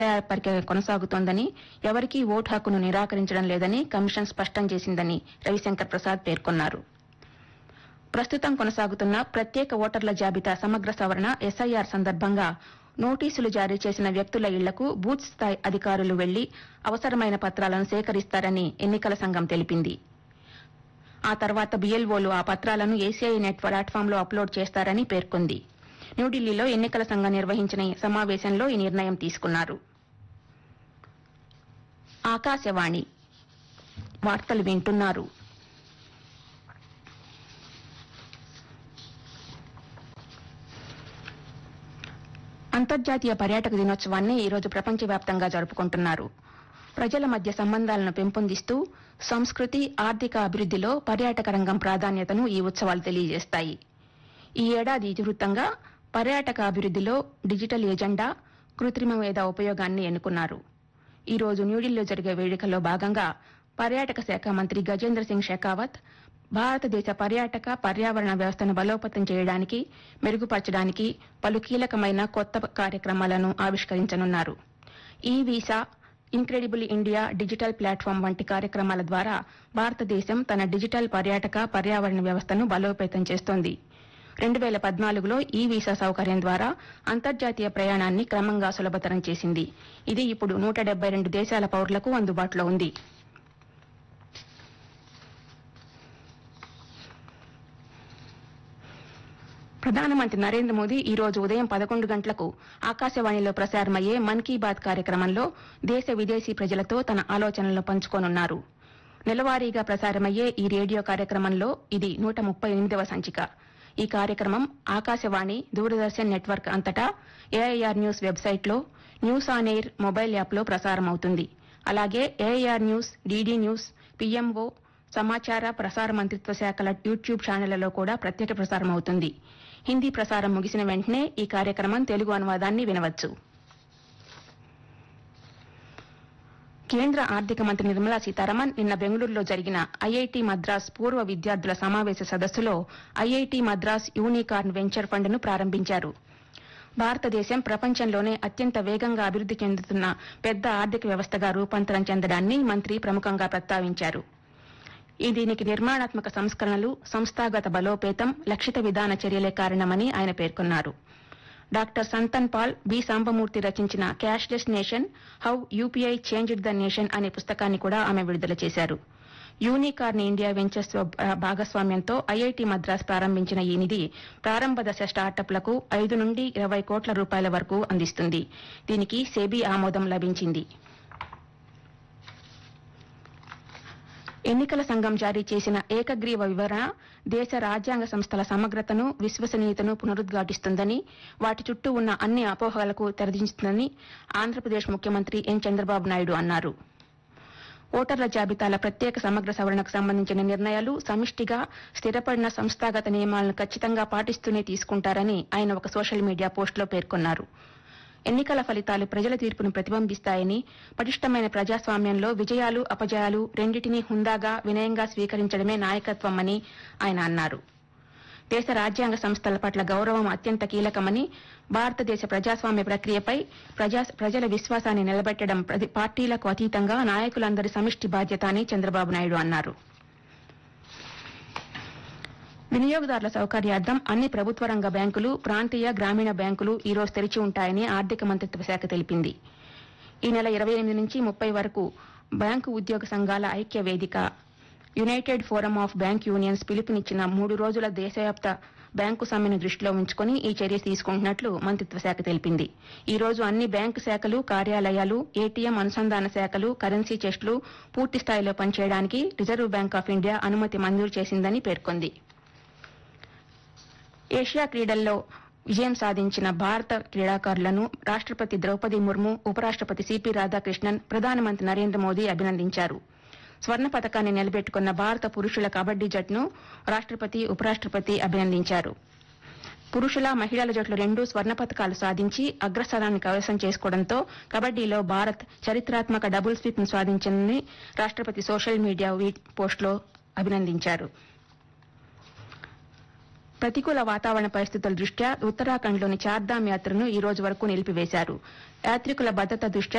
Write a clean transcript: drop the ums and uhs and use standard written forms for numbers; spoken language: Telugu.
ప్రక్రియ కొనసాగుతోందని, ఎవరికీ ఓటు హక్కును నిరాకరించడం లేదని కమిషన్ స్పష్టం చేసిందని రవిశంకర్ ప్రసాద్ పేర్కొన్నారు. ప్రస్తుతం కొనసాగుతున్న ప్రత్యేక ఓటర్ల జాబితా సమగ్ర సవరణ ఎస్ఐఆర్ సందర్భంగా నోటీసులు జారీ చేసిన వ్యక్తుల ఇళ్లకు బూత్ స్థాయి అధికారులు వెళ్లి అవసరమైన పత్రాలను సేకరిస్తారని ఎన్నికల సంఘం తెలిపింది. ఆ తర్వాత బీఎల్ఓలు ఆ పత్రాలను ఏసీఐ నెట్ ప్లాట్ఫాంలో అప్లోడ్ చేస్తారని పేర్కొంది. న్యూఢిల్లీలో ఎన్నికల సంఘం నిర్వహించిన సమావేశంలో ఈ నిర్ణయం తీసుకున్నారు. ఆకాశవాణి వార్తలు వింటున్నారు. అంతర్జాతీయ పర్యాటక దినోత్సవాన్ని ఈరోజు ప్రపంచవ్యాప్తంగా జరుపుకుంటున్నారు. ప్రజల మధ్య సంబంధాలను పెంపొందిస్తూ సంస్కృతి, ఆర్థిక అభివృద్దిలో పర్యాటక రంగం ప్రాధాన్యతను ఈ ఉత్సవాలు తెలియజేస్తాయి. ఈ ఏడాది ఇతివృత్తంగా పర్యాటక అభివృద్దిలో డిజిటల్ ఎజెండా, కృత్రిమ మేధ ఉపయోగాన్ని ఎన్నుకున్నారు. ఈ రోజు న్యూఢిల్లీలో జరిగే వేడుకల్లో భాగంగా పర్యాటక శాఖ మంత్రి గజేంద్ర సింగ్ షెకావత్ భారతదేశ పర్యాటక పర్యావరణ వ్యవస్థను బలోపేతం చేయడానికి, మెరుగుపరచడానికి పలు కీలకమైన కొత్త కార్యక్రమాలను ఆవిష్కరించనున్నారు. ఈ visa, incredible India digital platform వంటి కార్యక్రమాల ద్వారా భారతదేశం తన డిజిటల్ పర్యాటక పర్యావరణ వ్యవస్థను బలోపేతం చేస్తోంది. 2014లో ఈ వీసా సౌకర్యం ద్వారా అంతర్జాతీయ ప్రయాణాన్ని క్రమంగా సులభతరం చేసింది. ఇది ఇప్పుడు 172 దేశాల పౌరులకు అందుబాటులో ఉంది. ప్రధానమంత్రి నరేంద్ర మోదీ ఈ రోజు ఉదయం 11 గంటలకు ఆకాశవాణిలో ప్రసారమయ్యే మన్ కీ బాత్ కార్యక్రమంలో దేశ విదేశీ ప్రజలతో తన ఆలోచనలను పంచుకోనున్నారు. నెలవారీగా ప్రసారమయ్యే ఈ రేడియో కార్యక్రమంలో ఇది 138వ సంచిక. ఈ కార్యక్రమం ఆకాశవాణి, దూరదర్శన్ నెట్వర్క్ అంతటా ఏఐఆర్ న్యూస్ వెబ్సైట్లో, న్యూస్ ఆన్ ఎయిర్ మొబైల్ యాప్లో ప్రసారమవుతుంది. అలాగే AIR news, DD news, PMO, సమాచార ప్రసార మంత్రిత్వ శాఖల యూట్యూబ్ ఛానళ్లలో కూడా ప్రత్యక్ష ప్రసారం అవుతుంది. హిందీ ప్రసారం ముగిసిన వెంటనే ఈ కార్యక్రమం తెలుగు అనువాదాన్ని వినవచ్చు. కేంద్ర ఆర్థిక మంత్రి నిర్మలా సీతారామన్ నిన్న బెంగళూరులో జరిగిన ఐఐటి మద్రాస్ పూర్వ విద్యార్థుల సమావేశ సదస్సులో ఐఐటి మద్రాస్ యూనికార్న్ వెంచర్ ఫండ్ను ప్రారంభించారు. భారతదేశం ప్రపంచంలోనే అత్యంత వేగంగా అభివృద్ది చెందుతున్న పెద్ద ఆర్థిక వ్యవస్థగా రూపాంతరం చెందడాన్ని మంత్రి ప్రముఖంగా ప్రస్తావించారు. దీనికి నిర్మాణాత్మక సంస్కరణలు, సంస్థాగత బలోపేతం, లక్షిత విధాన చర్యలే కారణమని ఆయన పేర్కొన్నారు. Doctor Santhan Paul, B Sambamurthy రచించిన cashless nation, how UPI changed the nation అనే పుస్తకాన్ని కూడా ఆమె విడుదల చేశారు. యూనికార్న్ ఇండియా వెంచర్స్ భాగస్వామ్యంతో ఐఐటి మద్రాస్ ప్రారంభించిన ఈ నిధి ప్రారంభ దశ స్టార్టప్లకు 5 నుండి 20 కోట్ల రూపాయల వరకు అందిస్తుంది. దీనికి సెబీ ఆమోదం లభించింది. ఎన్నికల సంఘం జారీ చేసిన ఏకగ్రీవ వివరణ దేశ రాజ్యాంగ సంస్థల సమగ్రతను, విశ్వసనీయతను పునరుద్ఘాటిస్తుందని, వాటి చుట్టూ ఉన్న అన్ని అపోహలకు తెరదించుతుందని ఆంధ్రప్రదేశ్ ముఖ్యమంత్రి ఎన్ చంద్రబాబు నాయుడు అన్నారు. ఓటర్ల జాబితాల ప్రత్యేక సమగ్ర సవరణకు సంబంధించిన నిర్ణయాలు సమిష్టిగా స్థిరపడిన సంస్థాగత నియమాలను ఖచ్చితంగా పాటిస్తూనే తీసుకుంటారని ఆయన ఒక సోషల్ మీడియా పోస్టులో పేర్కొన్నారు. ఎన్నికల ఫలితాలు ప్రజల తీర్పును ప్రతిబింబిస్తాయని, పటిష్టమైన ప్రజాస్వామ్యంలో విజయాలు, అపజయాలు రెండింటినీ హుందాగా, వినయంగా స్వీకరించడమే నాయకత్వమని ఆయన అన్నారు. దేశ రాజ్యాంగ సంస్థల పట్ల గౌరవం అత్యంత కీలకమని, భారతదేశ ప్రజాస్వామ్య ప్రక్రియపై ప్రజల విశ్వాసాన్ని నిలబెట్టడం పార్టీలకు అతీతంగా నాయకులందరి సమిష్టి బాధ్యత అని చంద్రబాబు నాయుడు అన్నారు. వినియోగదారుల సౌకర్యార్థం అన్ని ప్రభుత్వ రంగ బ్యాంకులు, ప్రాంతీయ, గ్రామీణ బ్యాంకులు ఈ రోజు తెరిచి ఉంటాయని ఆర్థిక మంత్రిత్వ శాఖ తెలిపింది. ఈ నెల 28 నుంచి 30 వరకు బ్యాంకు ఉద్యోగ సంఘాల ఐక్య వేదిక, United forum of bank unions పిలుపునిచ్చిన 3 రోజుల దేశవ్యాప్త బ్యాంకు సమ్మెను దృష్టిలో ఉంచుకుని ఈ చర్య తీసుకుంటున్నట్లు మంత్రిత్వ శాఖ తెలిపింది. ఈ రోజు అన్ని బ్యాంకు శాఖలు, కార్యాలయాలు, ఏటీఎం అనుసంధాన శాఖలు, కరెన్సీ చెస్టులు పూర్తి స్థాయిలో పనిచేయడానికి రిజర్వ్ బ్యాంక్ ఆఫ్ ఇండియా అనుమతి మంజూరు చేసిందని పేర్కొంది. ఏషియా క్రీడల్లో విజయం సాధించిన భారత క్రీడాకారులను రాష్టపతి ద్రౌపది ముర్ము, ఉపరాష్టపతి సిపి రాధాకృష్ణన్, ప్రధానమంత్రి నరేంద్ర మోదీ అభినందించారు. స్వర్ణ పతకాన్ని నిలబెట్టుకున్న భారత పురుషుల కబడ్డీ జట్టును రాష్టపతి, ఉపరాష్టపతి అభినందించారు. పురుషుల, మహిళల జట్లు రెండూ స్వర్ణ పతకాలు సాధించి అగ్రస్థానాన్ని కైవసం చేసుకోవడంతో కబడ్డీలో భారత్ చరిత్రాత్మక డబుల్ స్వీప్ ను సాధించిందని రాష్టపతి సోషల్ మీడియా పోస్టులో అభినందించారు. ప్రతికూల వాతావరణ పరిస్థితుల దృష్ట్యా ఉత్తరాఖండ్లోని చార్ధామ్ యాత్రను ఈ రోజు వరకు నిలిపివేశారు. యాత్రికుల భద్రత దృష్ట్యా